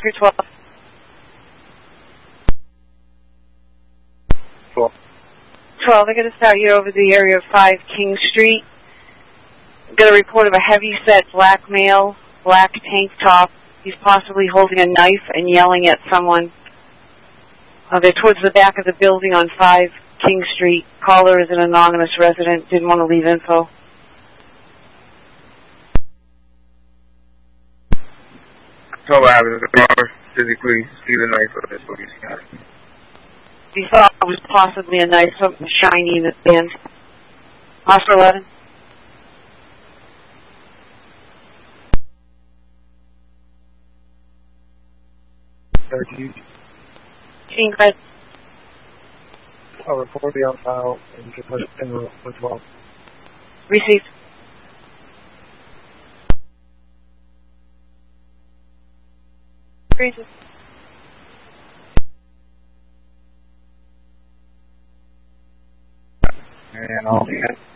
Oscar 12. 12. 12, they're going to start here over the area of 5 King Street. Got a report of a heavy-set black male, black tank top. He's possibly holding a knife and yelling at someone. They're towards the back of the building on 5 King Street. Caller is an anonymous resident. Didn't want to leave info. So what happened? The caller physically see the knife or that's what he's asking. He thought it was possibly a knife, something shiny in his hand. Oscar 11. Gene Craig. I'll report the on file and you can put it in room 12. Received. Freezes. And all the